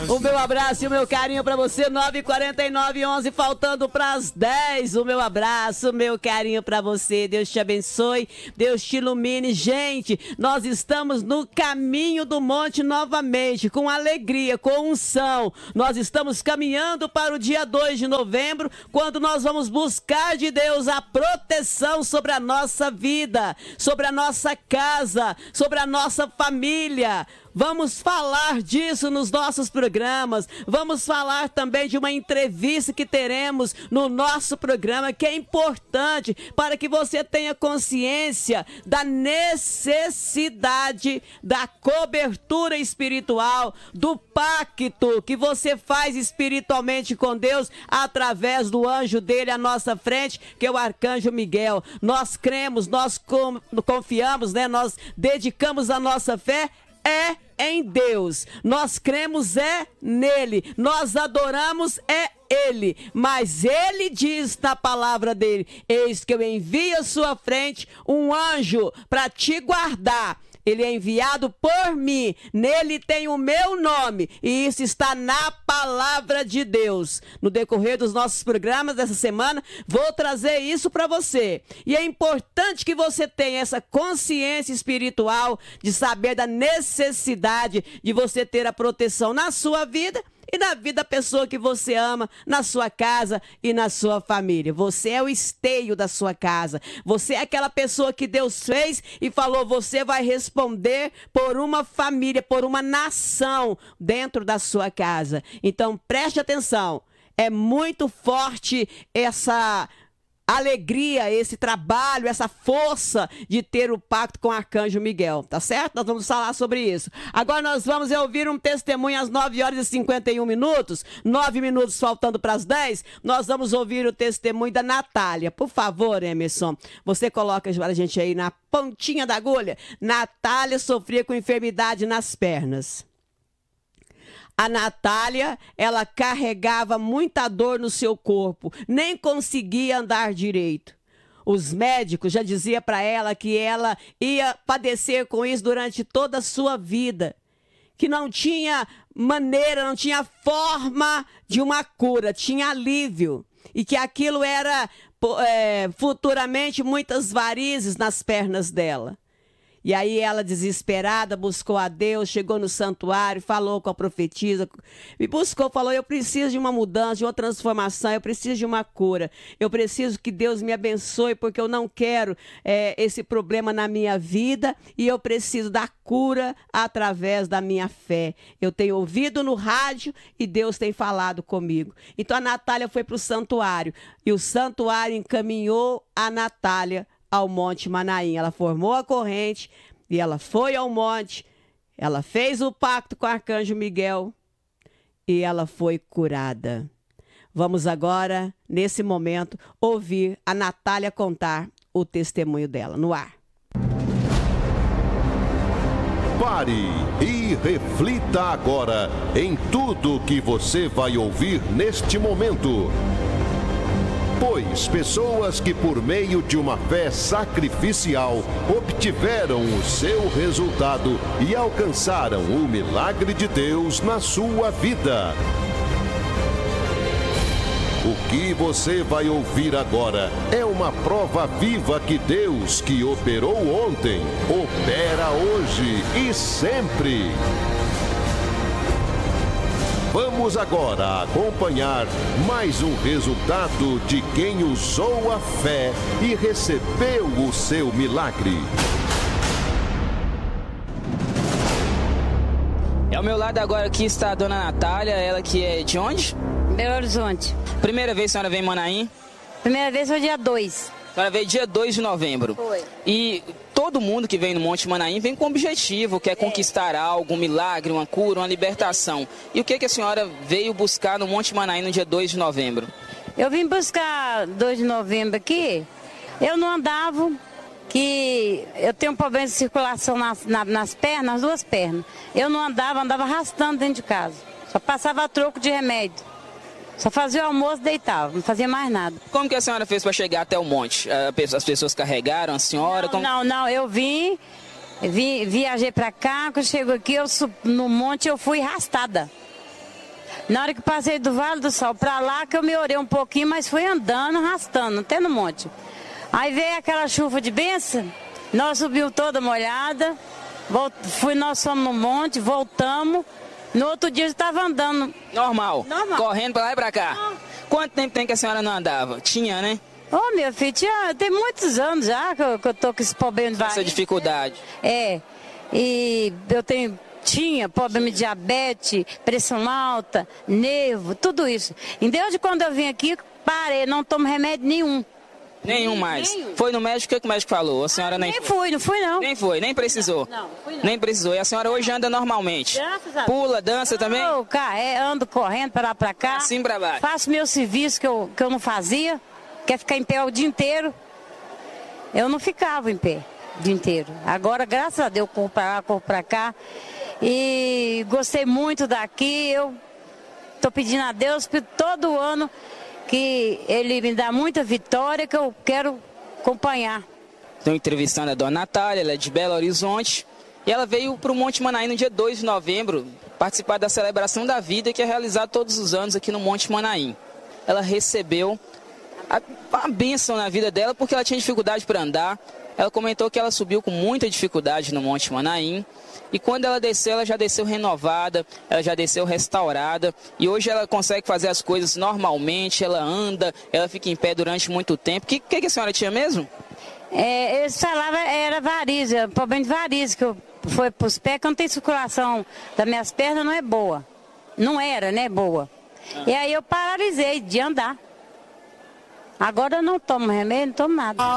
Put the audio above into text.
O meu abraço e o meu carinho pra você, 9h49, 11, faltando pras 10. O meu abraço, o meu carinho pra você. Deus te abençoe, Deus te ilumine. Gente, nós estamos no caminho do monte novamente, com alegria, com unção. Nós estamos caminhando para o dia 2 de novembro, quando nós vamos buscar de Deus a proteção sobre a nossa vida, sobre a nossa casa, sobre a nossa família. Vamos falar disso nos nossos programas. Vamos falar também de uma entrevista que teremos no nosso programa, que é importante para que você tenha consciência da necessidade da cobertura espiritual, do pacto que você faz espiritualmente com Deus através do anjo dele à nossa frente, que é o arcanjo Miguel. Nós cremos, nós confiamos, né? Nós dedicamos a nossa fé em Deus, nós cremos nele, nós adoramos ele, mas ele diz na palavra dele: eis que eu envio à sua frente um anjo para te guardar. Ele é enviado por mim, nele tem o meu nome, e isso está na palavra de Deus. No decorrer dos nossos programas dessa semana, vou trazer isso para você. E é importante que você tenha essa consciência espiritual de saber da necessidade de você ter a proteção na sua vida e na vida da pessoa que você ama, na sua casa e na sua família. Você é o esteio da sua casa. Você é aquela pessoa que Deus fez e falou: você vai responder por uma família, por uma nação dentro da sua casa. Então preste atenção. É muito forte essa alegria, esse trabalho, essa força de ter o pacto com o arcanjo Miguel, tá certo? Nós vamos falar sobre isso. Agora nós vamos ouvir um testemunho às 9h51, 9 minutos faltando para as 10, nós vamos ouvir o testemunho da Natália. Por favor, Emerson, você coloca a gente aí na pontinha da agulha. Natália sofria com enfermidade nas pernas. A Natália, ela carregava muita dor no seu corpo, nem conseguia andar direito. Os médicos já diziam para ela que ela ia padecer com isso durante toda a sua vida, que não tinha maneira, não tinha forma de uma cura, tinha alívio, e que aquilo era futuramente muitas varizes nas pernas dela. E aí ela, desesperada, buscou a Deus, chegou no santuário, falou com a profetisa, me buscou, falou: eu preciso de uma mudança, de uma transformação, eu preciso de uma cura, eu preciso que Deus me abençoe, porque eu não quero esse problema na minha vida, e eu preciso da cura através da minha fé. Eu tenho ouvido no rádio e Deus tem falado comigo. Então a Natália foi para o santuário, e o santuário encaminhou a Natália ao Monte Manaim. Ela formou a corrente e ela foi ao monte, ela fez o pacto com o arcanjo Miguel e ela foi curada. Vamos agora, nesse momento, ouvir a Natália contar o testemunho dela no ar. Pare e reflita agora em tudo que você vai ouvir neste momento. Pois pessoas que por meio de uma fé sacrificial obtiveram o seu resultado e alcançaram o milagre de Deus na sua vida. O que você vai ouvir agora é uma prova viva que Deus, que operou ontem, opera hoje e sempre. Vamos agora acompanhar mais um resultado de quem usou a fé e recebeu o seu milagre. Ao meu lado agora aqui está a dona Natália, ela que é de onde? Belo Horizonte. Primeira vez que a senhora vem em Manaim? Primeira vez foi dia 2. A senhora veio dia 2 de novembro. Foi. E todo mundo que vem no Monte Manaim vem com objetivo, quer conquistar algo, um milagre, uma cura, uma libertação. E o que a senhora veio buscar no Monte Manaim no dia 2 de novembro? Eu vim buscar 2 de novembro aqui, eu não andava, que eu tenho um problema de circulação nas pernas, nas duas pernas. Eu não andava arrastando dentro de casa, só passava troco de remédio. Só fazia o almoço e deitava, não fazia mais nada. Como que a senhora fez para chegar até o monte? As pessoas carregaram a senhora? Não, eu viajei para cá, quando chego aqui, no monte eu fui arrastada. Na hora que passei do Vale do Sol para lá, que eu melhorei um pouquinho, mas fui andando, arrastando, até no monte. Aí veio aquela chuva de bênção, nós subimos toda molhada, nós fomos no monte, voltamos. No outro dia eu estava andando. Normal. Correndo para lá e para cá. Quanto tempo tem que a senhora não andava? Tinha, né? Ô, meu filho, tem muitos anos já que eu tô com esse problema de varize. Essa dificuldade. E eu tinha problema de diabetes, pressão alta, nervo, tudo isso. E desde quando eu vim aqui, parei, não tomo remédio nenhum. Nenhum mais? Foi no médico, o que o médico falou? A senhora nem fui, não fui não. Nem foi, nem precisou? Não, fui não. Nem precisou. E a senhora hoje anda normalmente? Graças a Deus. Pula, dança também? Ando correndo para lá para cá. Assim para baixo. Faço meu serviço que eu não fazia, que é ficar em pé o dia inteiro. Eu não ficava em pé o dia inteiro. Agora, graças a Deus, corro para lá, corro para cá. E gostei muito daqui. Eu estou pedindo a Deus que todo ano que Ele me dá muita vitória, que eu quero acompanhar. Estou entrevistando a dona Natália, ela é de Belo Horizonte. E ela veio para o Monte Manaim no dia 2 de novembro, participar da celebração da vida, que é realizada todos os anos aqui no Monte Manaim. Ela recebeu a bênção na vida dela, porque ela tinha dificuldade para andar. Ela comentou que ela subiu com muita dificuldade no Monte Manaim. E quando ela desceu, ela já desceu renovada, ela já desceu restaurada. E hoje ela consegue fazer as coisas normalmente, ela anda, ela fica em pé durante muito tempo. O que a senhora tinha mesmo? Eles falavam, era varize, problema de varize, que foi para os pés, que não tem circulação das minhas pernas, não é boa. Não era, né, boa. E aí eu paralisei de andar. Agora eu não tomo remédio, não tomo nada.